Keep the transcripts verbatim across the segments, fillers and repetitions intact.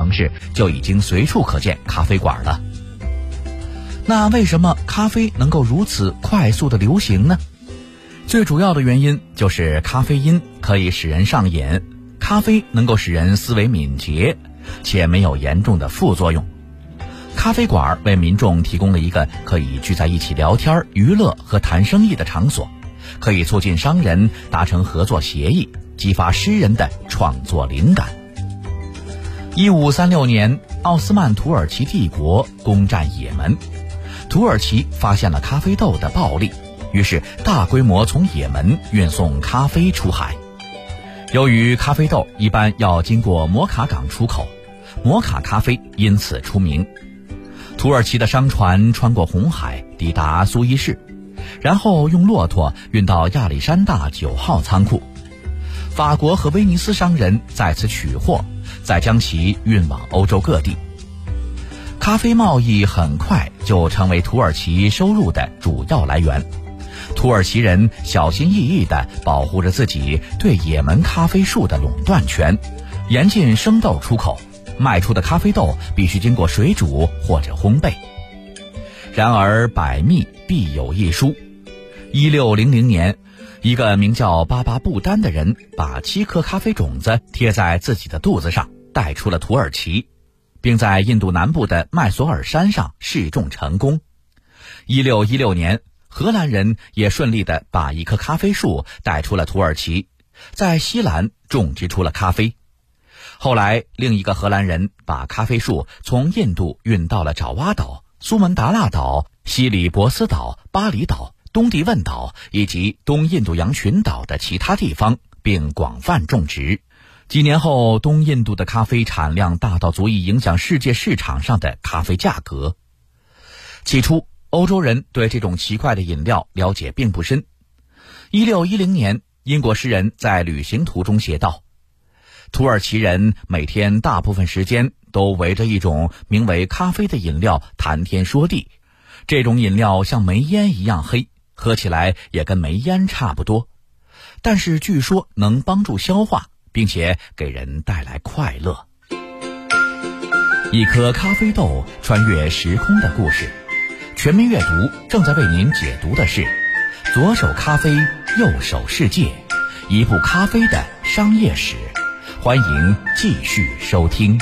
城市就已经随处可见咖啡馆了。那为什么咖啡能够如此快速的流行呢？最主要的原因就是咖啡因可以使人上瘾，咖啡能够使人思维敏捷，且没有严重的副作用。咖啡馆为民众提供了一个可以聚在一起聊天、娱乐和谈生意的场所，可以促进商人达成合作协议，激发诗人的创作灵感。一五三六年，奥斯曼土耳其帝国攻占也门，土耳其发现了咖啡豆的暴利，于是大规模从也门运送咖啡出海。由于咖啡豆一般要经过摩卡港出口，摩卡咖啡因此出名。土耳其的商船穿过红海抵达苏伊士，然后用骆驼运到亚历山大九号仓库。法国和威尼斯商人在此取货，再将其运往欧洲各地。咖啡贸易很快就成为土耳其收入的主要来源。土耳其人小心翼翼地保护着自己对也门咖啡树的垄断权，严禁生豆出口，卖出的咖啡豆必须经过水煮或者烘焙。然而百密必有一疏，一六零零年，一个名叫巴巴布丹的人把七颗咖啡种子贴在自己的肚子上，带出了土耳其，并在印度南部的麦索尔山上试种成功。一六一六年，荷兰人也顺利地把一棵咖啡树带出了土耳其，在西兰种植出了咖啡。后来另一个荷兰人把咖啡树从印度运到了爪哇岛、苏门答腊岛、西里伯斯岛、巴厘岛、东帝汶岛以及东印度洋群岛的其他地方，并广泛种植。几年后，东印度的咖啡产量大到足以影响世界市场上的咖啡价格。起初，欧洲人对这种奇怪的饮料了解并不深。一六一零年，英国诗人在旅行途中写道：土耳其人每天大部分时间都围着一种名为咖啡的饮料谈天说地，这种饮料像煤烟一样黑，喝起来也跟煤烟差不多，但是据说能帮助消化，并且给人带来快乐。一颗咖啡豆穿越时空的故事，全民阅读正在为您解读的是左手咖啡，右手世界，一部咖啡的商业史。欢迎继续收听。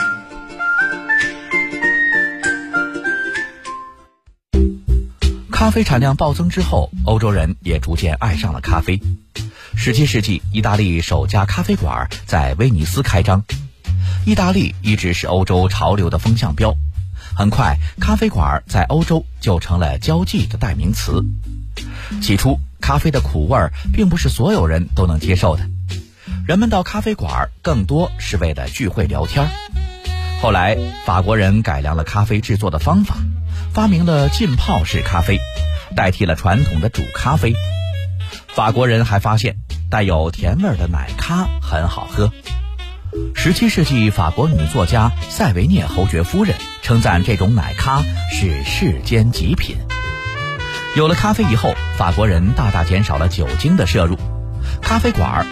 咖啡产量暴增之后，欧洲人也逐渐爱上了咖啡。十七世纪，意大利首家咖啡馆在威尼斯开张。意大利一直是欧洲潮流的风向标，很快咖啡馆在欧洲就成了交际的代名词。起初，咖啡的苦味并不是所有人都能接受的，人们到咖啡馆更多是为了聚会聊天。后来法国人改良了咖啡制作的方法，发明了浸泡式咖啡，代替了传统的煮咖啡。法国人还发现带有甜味的奶咖很好喝。十七世纪法国女作家塞维涅侯爵夫人称赞这种奶咖是世间极品。有了咖啡以后，法国人大大减少了酒精的摄入，咖啡馆